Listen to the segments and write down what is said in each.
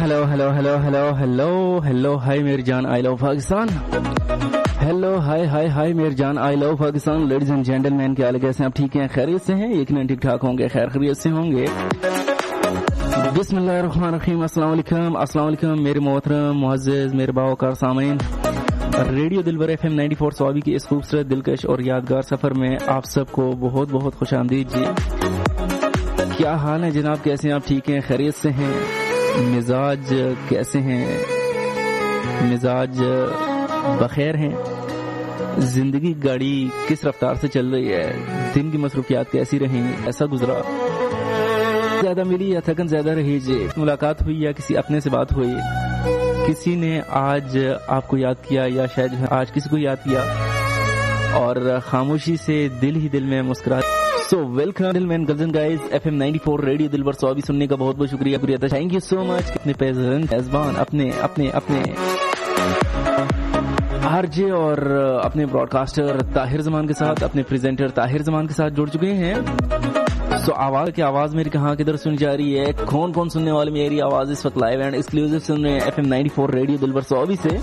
Hello hello hello hello hello hello hi मेरी जान I love Pakistan. Hello hi हाय हाय मेरी जान I love Pakistan. Ladies and gentleman, क्या हाल कैसे हैं आप? ठीक हैं, खैरियत से हैं? यकीनन ठीक ठाक होंगे, खैर खैरियत से होंगे। बिस्मिल्लाहिर्रहमानिर्रहीम। अस्सलाम वालेकुम, अस्सलाम वालेकुम मेरे मोहतरम मुअज़्ज़िज़ मेरे बावकार सामीन। रेडियो दिलबर FM 94 स्वाबी की इस खूबसूरत, दिलकश और यादगार सफर में आप सबको बहुत बहुत खुशामदीद जी। क्या हाल है जनाब, कैसे हैं आप? ठीक हैं, खैरियत से हैं? मिजाज कैसे हैं? मिजाज बखैर हैं? जिंदगी गाड़ी किस रफ्तार से चल रही है? दिन की मसरूफियात कैसी रही? ऐसा गुजरा? ज्यादा मिली या थकन ज्यादा रही जी? मुलाकात हुई या किसी अपने से बात हुई? किसी ने आज आपको याद किया या शायद आज किसी को याद किया और खामोशी से दिल ही दिल में मुस्कुरा। So welcome दिलमैन girls guys, FM 94 radio दिलबर स्वाबी सुनने का बहुत बहुत शुक्रिया। Thank you so much. अपने मेजबान अपने अपने अपने आरजे और अपने ब्रॉडकास्टर ताहिर जमान के साथ, अपने प्रेजेंटर ताहिर जमान के साथ जुड़ चुके हैं। सो आवाज की आवाज मेरी कहाँ किधर सुनी जा रही है? कौन कौन सुनने वाले मेरी आवाज इस वक्त लाइव एंड एक्सक्लूसिव सुन रहे हैं FM 94 रेडियो दिलबर स्वाबी से?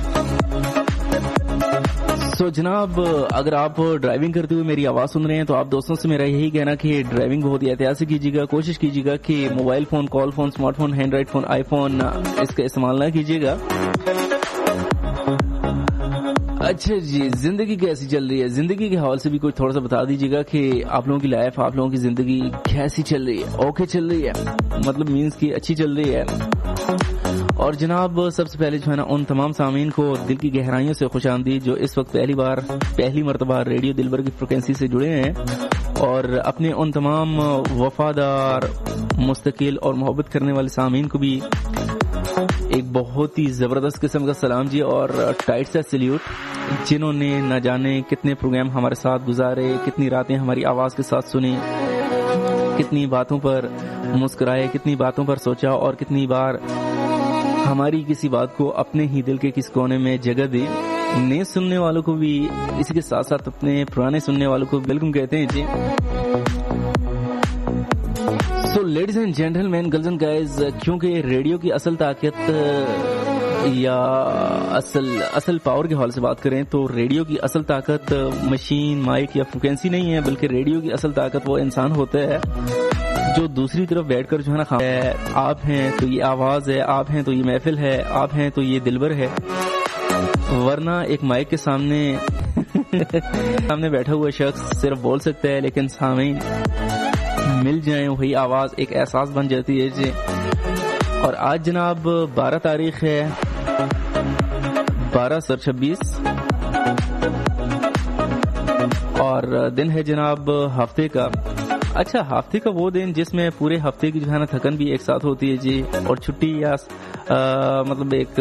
तो जनाब, अगर आप ड्राइविंग करते हुए मेरी आवाज सुन रहे हैं तो आप दोस्तों से मेरा यही कहना कि ड्राइविंग बहुत ही एहतियात से कीजिएगा। कोशिश कीजिएगा कि mobile phone, call phone, smartphone, हैंड्राइड phone, iPhone इसका इस्तेमाल ना कीजिएगा। अच्छा जी, जिंदगी कैसी चल रही है? जिंदगी के हवाले से भी कुछ थोड़ा सा बता दीजिएगा कि आप लोगों की लाइफ, आप लोगों की जिंदगी कैसी चल रही है? ओके चल रही है, मतलब मीन्स की अच्छी चल रही है। और जनाब, सबसे पहले जो है ना, उन तमाम सामीन को दिल की गहराइयों से खुशामदीद जो इस वक्त पहली मर्तबा रेडियो दिलबर की फ्रिक्वेंसी से जुड़े हैं, और अपने उन तमाम वफादार, मुस्तकिल और मोहब्बत करने वाले सामीन को भी एक बहुत ही जबरदस्त किस्म का सलाम जी और टाइट सा सैल्यूट, जिन्होंने न जाने कितने प्रोग्राम हमारे साथ गुजारे, कितनी रातें हमारी आवाज के साथ सुनी, कितनी बातों पर मुस्कुराए, कितनी बातों पर सोचा और कितनी बार हमारी किसी बात को अपने ही दिल के किस कोने में जगह दी। नए सुनने वालों को भी, इसी के साथ साथ अपने पुराने सुनने वालों को वेलकम कहते हैं जी। So ladies and gentleman, girls and guys, क्योंकि रेडियो की असल ताकत या असल पावर के हवाले से बात करें तो रेडियो की असल ताकत मशीन, माइक या फ्रिक्वेंसी नहीं है, बल्कि रेडियो की असल ताकत वो इंसान होता है जो दूसरी तरफ बैठकर जो है ना, आप हैं तो ये आवाज है, आप हैं तो ये महफिल है, आप हैं तो ये दिलबर है। वरना एक माइक के सामने सामने बैठा हुआ शख्स सिर्फ बोल सकता है, लेकिन सामीन मिल जाए वही आवाज एक एहसास बन जाती है जी। और आज जनाब 12 तारीख है, 12/26 और दिन है जनाब हफ्ते का। अच्छा, हफ्ते का वो दिन जिसमें पूरे हफ्ते की जो है ना थकन भी एक साथ होती है जी, और छुट्टी या मतलब एक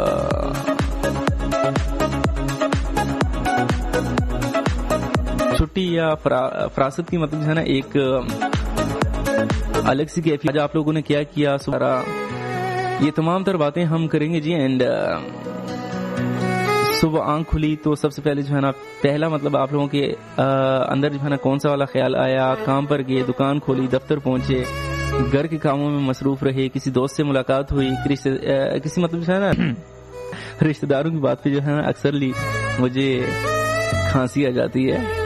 छुट्टी या फरासत की मतलब जो है ना एक अलग सी कैफियत। आज आप लोगों ने क्या किया सुबह, ये तमाम तर बातें हम करेंगे जी। एंड सुबह आंख खुली तो सबसे पहले जो है ना, पहला मतलब आप लोगों के अंदर जो है ना कौन सा वाला ख्याल आया? काम पर गए, दुकान खोली, दफ्तर पहुंचे, घर के कामों में मसरूफ रहे, किसी दोस्त से मुलाकात हुई, किसी मतलब जो है ना रिश्तेदारों की बात पे जो है ना अक्सरली मुझे खांसी आ जाती है।